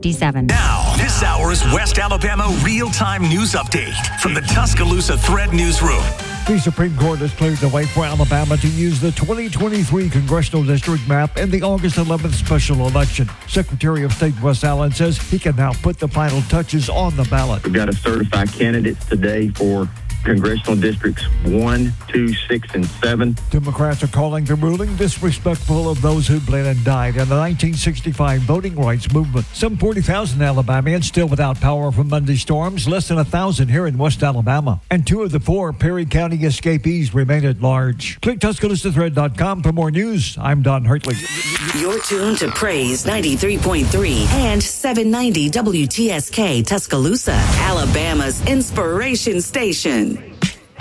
57. Now, this hour's West Alabama real-time news update from the Tuscaloosa Thread Newsroom. The Supreme Court has cleared the way for Alabama to use the 2023 congressional district map in the August 11th special election. Secretary of State Wes Allen says he can now put the final touches on the ballot. We've got to certify candidates today for congressional districts 1, 2, 6, and 7. Democrats are calling the ruling disrespectful of those who bled and died in the 1965 voting rights movement. Some 40,000 Alabamians still without power from Monday storms, less than 1,000 here in West Alabama. And 2 of the 4 Perry County escapees remain at large. Click TuscaloosaThread.com for more news. I'm Don Hartley. You're tuned to Praise 93.3 and 790 WTSK Tuscaloosa, Alabama's inspiration station.